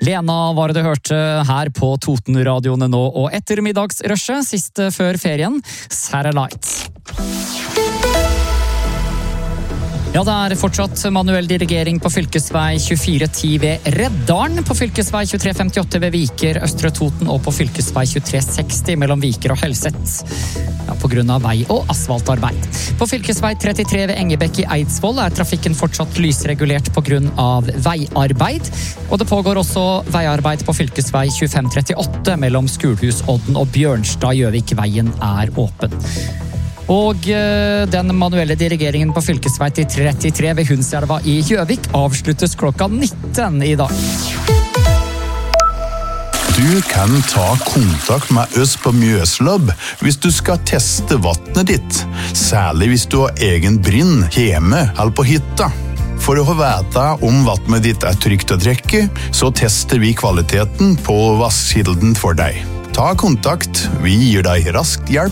Lena var det du hørte her på Toten-radioene nå, og ettermiddagsrushet sist før ferien, Satellite. Ja, det er fortsatt manuell dirigering på fylkesvei 2410 ved Reddalen, på fylkesvei 2358 ved Viker, Østre Toten og på fylkesvei 2360 mellom Viker og Helset. Ja, på grunn av vei- og asfaltarbeid. På fylkesvei 33 ved Engebekk i Eidsvoll er trafikken fortsatt lysregulert på grunn av veiarbeid. Og det pågår også veiarbeid på fylkesvei 2538 mellom Skulhusodden og Bjørnstad. Gjøvik-veien er åpen. Og den manuelle dirigeringen på fylkesvei 33 ved Hundselva i Gjøvik avsluttes klokka 19 i dag. Du kan ta kontakt med oss på Mjøslab hvis du skal teste vattnet ditt, særlig hvis du har egen brinn hjemme eller på hytta. For å få vite om vattnet ditt er trygt å drikke, så tester vi kvaliteten på vasskilden for deg. Ta kontakt, vi gir deg raskt hjelp.